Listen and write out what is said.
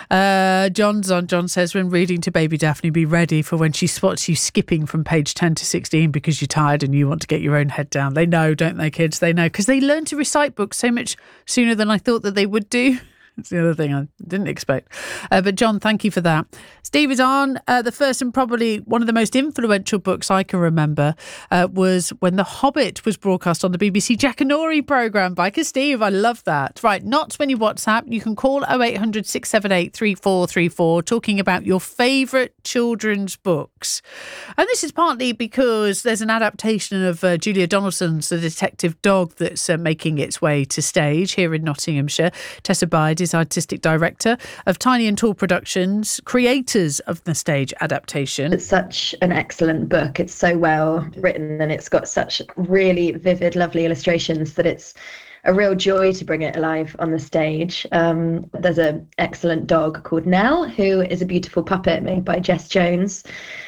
John says, when reading to baby Daphne, be ready for when she spots you skipping from page 10 to 16 because you're tired and you want to get your own head down. They know, don't they, kids? They know, because they learn to recite books so much sooner than I thought that they would do. That's the other thing I didn't expect. But John, thank you for that. Steve is on. The first and probably one of the most influential books I can remember was when The Hobbit was broadcast on the BBC Jack and Nori programme. Biker Steve, I love that. Right, not when you WhatsApp. You can call 0800 678 3434 talking about your favourite children's books. And this is partly because there's an adaptation of Julia Donaldson's The Detective Dog that's making its way to stage here in Nottinghamshire. Tessa Bide is artistic director of Tiny and Tall Productions, creators of the stage adaptation. It's such an excellent book. It's so well written and it's got such really vivid, lovely illustrations that it's a real joy to bring it alive on the stage. There's an excellent dog called Nell, who is a beautiful puppet made by Jess Jones.